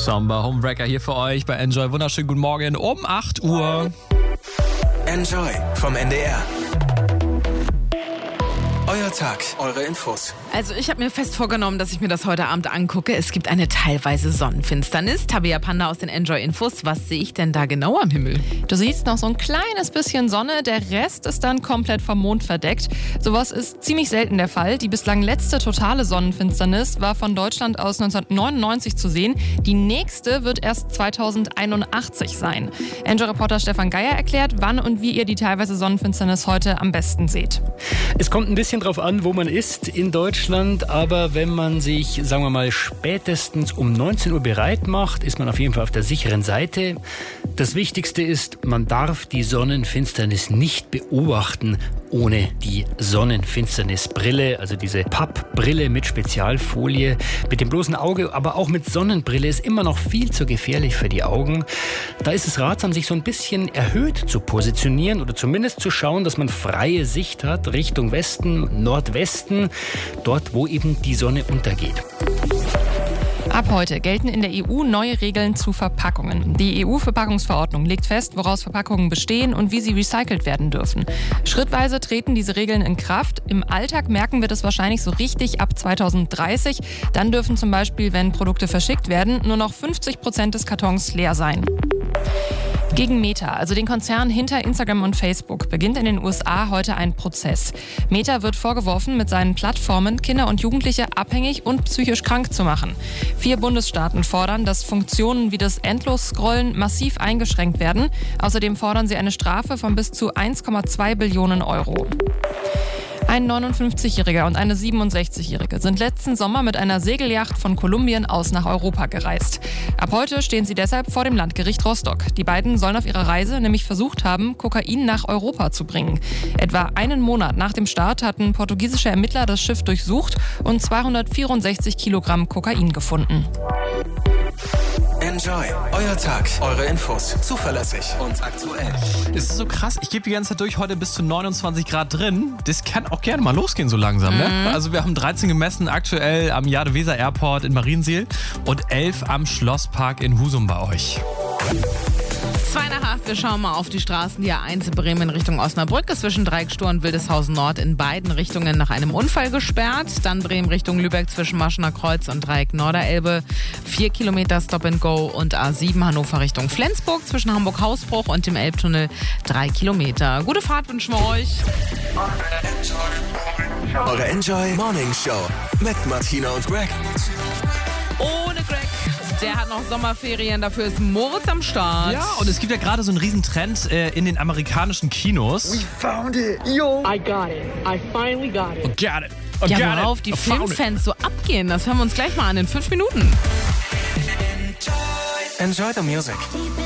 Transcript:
Somber Homewrecker hier für euch bei Enjoy. Wunderschönen guten Morgen um 8 Uhr. Enjoy vom NDR. Euer Tag, eure Infos. Also ich habe mir fest vorgenommen, dass ich mir das heute Abend angucke. Es gibt eine teilweise Sonnenfinsternis. Tabea Panda aus den Enjoy-Infos. Was sehe ich denn da genau am Himmel? Du siehst noch so ein kleines bisschen Sonne, der Rest ist dann komplett vom Mond verdeckt. Sowas ist ziemlich selten der Fall. Die bislang letzte totale Sonnenfinsternis war von Deutschland aus 1999 zu sehen. Die nächste wird erst 2081 sein. Enjoy-Reporter Stefan Geier erklärt, wann und wie ihr die teilweise Sonnenfinsternis heute am besten seht. Es kommt ein bisschen drauf an, wo man ist in Deutschland, aber wenn man sich, sagen wir mal, spätestens um 19 Uhr bereit macht, ist man auf jeden Fall auf der sicheren Seite. Das Wichtigste ist, man darf die Sonnenfinsternis nicht beobachten ohne die Sonnenfinsternisbrille, also diese Pappbrille mit Spezialfolie. Mit dem bloßen Auge, aber auch mit Sonnenbrille ist immer noch viel zu gefährlich für die Augen. Da ist es ratsam, sich so ein bisschen erhöht zu positionieren oder zumindest zu schauen, dass man freie Sicht hat Richtung Westen, Nordwesten, dort, wo eben die Sonne untergeht. Ab heute gelten in der EU neue Regeln zu Verpackungen. Die EU-Verpackungsverordnung legt fest, woraus Verpackungen bestehen und wie sie recycelt werden dürfen. Schrittweise treten diese Regeln in Kraft. Im Alltag merken wir das wahrscheinlich so richtig ab 2030. Dann dürfen zum Beispiel, wenn Produkte verschickt werden, nur noch 50% des Kartons leer sein. Gegen Meta, also den Konzern hinter Instagram und Facebook, beginnt in den USA heute ein Prozess. Meta wird vorgeworfen, mit seinen Plattformen Kinder und Jugendliche abhängig und psychisch krank zu machen. 4 Bundesstaaten fordern, dass Funktionen wie das Endlos-Scrollen massiv eingeschränkt werden. Außerdem fordern sie eine Strafe von bis zu 1,2 Billionen Euro. Ein 59-Jähriger und eine 67-Jährige sind letzten Sommer mit einer Segelyacht von Kolumbien aus nach Europa gereist. Ab heute stehen sie deshalb vor dem Landgericht Rostock. Die beiden sollen auf ihrer Reise nämlich versucht haben, Kokain nach Europa zu bringen. Etwa einen Monat nach dem Start hatten portugiesische Ermittler das Schiff durchsucht und 264 Kilogramm Kokain gefunden. Enjoy, euer Tag, eure Infos. Zuverlässig und aktuell. Es ist so krass, ich gebe die ganze Zeit durch, heute bis zu 29 Grad drin. Das kann auch gerne mal losgehen so langsam, ne? Also wir haben 13 gemessen aktuell am Jade-Weser Airport in Mariensiel und 11 am Schlosspark in Husum bei euch. 2:08, wir schauen mal auf die Straßen. Die A1 Bremen in Richtung Osnabrück ist zwischen Dreieckstor und Wildeshausen Nord in beiden Richtungen nach einem Unfall gesperrt. Dann Bremen Richtung Lübeck zwischen Maschener Kreuz und Dreieck Norderelbe. 4 Kilometer Stop and Go und A7 Hannover Richtung Flensburg zwischen Hamburg-Hausbruch und dem Elbtunnel 3 Kilometer. Gute Fahrt wünschen wir euch. Eure Enjoy Morning Show mit Martina und Greg. Ohne Greg. Der hat noch Sommerferien, dafür ist Moritz am Start. Ja, und es gibt ja gerade so einen Riesentrend in den amerikanischen Kinos. We found it, yo! I got it. I finally got it. Got it. Ja, worauf die Filmfans so abgehen, das hören wir uns gleich mal an in 5 Minuten. Enjoy the music.